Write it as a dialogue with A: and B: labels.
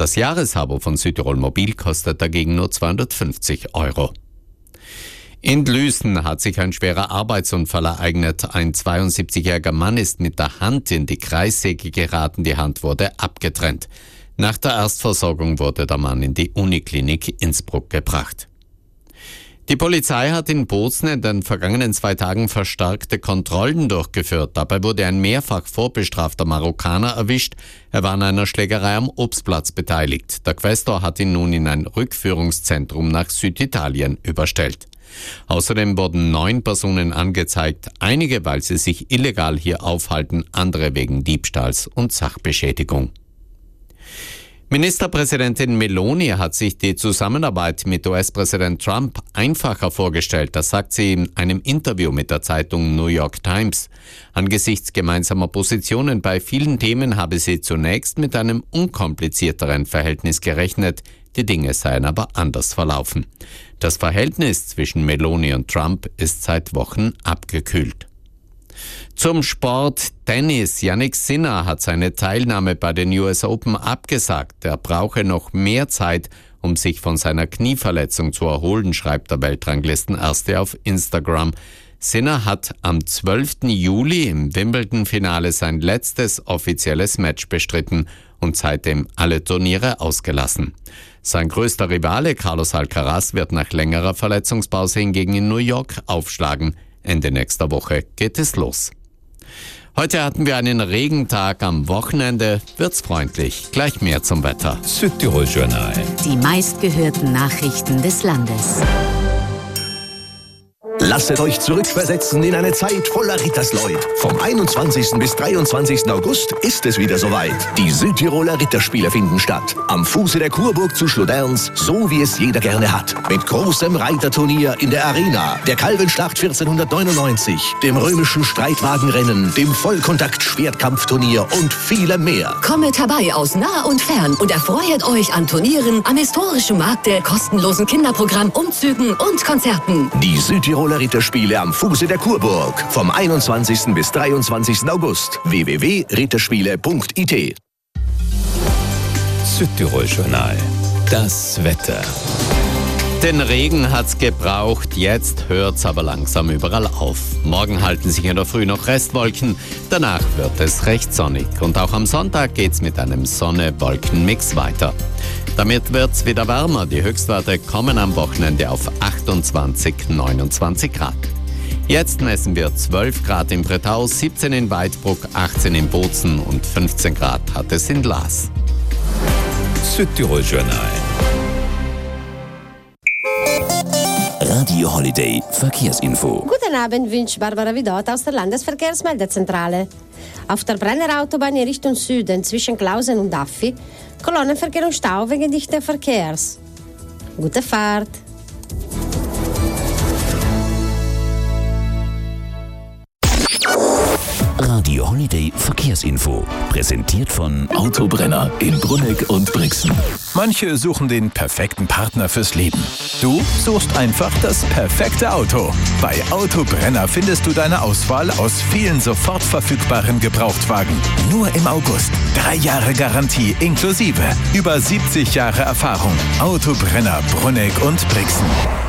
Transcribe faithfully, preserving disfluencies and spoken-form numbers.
A: Das Jahresabo von Südtirol Mobil kostet dagegen nur zweihundertfünfzig Euro. In Lüßen hat sich ein schwerer Arbeitsunfall ereignet. Ein zweiundsiebzigjähriger Mann ist mit der Hand in die Kreissäge geraten. Die Hand wurde abgetrennt. Nach der Erstversorgung wurde der Mann in die Uniklinik Innsbruck gebracht. Die Polizei hat in Bozen in den vergangenen zwei Tagen verstärkte Kontrollen durchgeführt. Dabei wurde ein mehrfach vorbestrafter Marokkaner erwischt. Er war an einer Schlägerei am Obstplatz beteiligt. Der Quästor hat ihn nun in ein Rückführungszentrum nach Süditalien überstellt. Außerdem wurden neun Personen angezeigt, einige, weil sie sich illegal hier aufhalten, andere wegen Diebstahls und Sachbeschädigung. Ministerpräsidentin Meloni hat sich die Zusammenarbeit mit U S-Präsident Trump einfacher vorgestellt. Das sagt sie in einem Interview mit der Zeitung New York Times. Angesichts gemeinsamer Positionen bei vielen Themen habe sie zunächst mit einem unkomplizierteren Verhältnis gerechnet. Die Dinge seien aber anders verlaufen. Das Verhältnis zwischen Meloni und Trump ist seit Wochen abgekühlt. Zum Sport Tennis. Jannik Sinner hat seine Teilnahme bei den U S Open abgesagt. Er brauche noch mehr Zeit, um sich von seiner Knieverletzung zu erholen, schreibt der Weltranglisten-Erste auf Instagram. Sinner hat am zwölften Juli im Wimbledon-Finale sein letztes offizielles Match bestritten und seitdem alle Turniere ausgelassen. Sein größter Rivale Carlos Alcaraz wird nach längerer Verletzungspause hingegen in New York aufschlagen. Ende nächster Woche geht es los. Heute hatten wir einen Regentag, am Wochenende wird's freundlich. Gleich mehr zum Wetter.
B: Südtirol Journal.
C: Die meistgehörten Nachrichten des Landes.
D: Lasset euch zurückversetzen in eine Zeit voller Rittersleut. Vom einundzwanzigsten bis dreiundzwanzigsten August ist es wieder soweit. Die Südtiroler Ritterspiele finden statt. Am Fuße der Kurburg zu Schloderns, so wie es jeder gerne hat. Mit großem Reiterturnier in der Arena, der Kalvenschlacht vierzehnhundertneunundneunzig, dem römischen Streitwagenrennen, dem Vollkontakt-Schwertkampfturnier und vielem mehr.
C: Kommet herbei aus nah und fern und erfreut euch an Turnieren, am historischen Markte, kostenlosen Kinderprogramm, Umzügen und Konzerten.
D: Die Südtiroler Ritterspiele am Fuße der Kurburg. Vom einundzwanzigsten bis dreiundzwanzigsten August. w w w punkt ritterspiele punkt i t.
B: Südtirol Journal. Das Wetter.
A: Den Regen hat's gebraucht, jetzt hört's aber langsam überall auf. Morgen halten sich in der Früh noch Restwolken, danach wird es recht sonnig. Und auch am Sonntag geht's mit einem Sonne-Wolken-Mix weiter. Damit wird's wieder wärmer. Die Höchstwerte kommen am Wochenende auf achtundzwanzig, neunundzwanzig Grad. Jetzt messen wir zwölf Grad in Bretau, siebzehn in Weidbruck, achtzehn in Bozen und fünfzehn Grad hat es in Laas.
B: Südtirol Journal.
D: Radio Holiday Verkehrsinfo.
E: Guten Abend, wünscht Barbara Vidot aus der Landesverkehrsmeldezentrale. Auf der Brenner Autobahn in Richtung Süden zwischen Klausen und Affi Kolonnenverkehr und Stau wegen dichten Verkehrs. Gute Fahrt!
D: Radio Holiday Verkehrsinfo. Präsentiert von Autobrenner in Brunegg und Brixen.
F: Manche suchen den perfekten Partner fürs Leben. Du suchst einfach das perfekte Auto. Bei Autobrenner findest du deine Auswahl aus vielen sofort verfügbaren Gebrauchtwagen. Nur im August. Drei Jahre Garantie inklusive. Über siebzig Jahre Erfahrung. Autobrenner Brunegg und Brixen.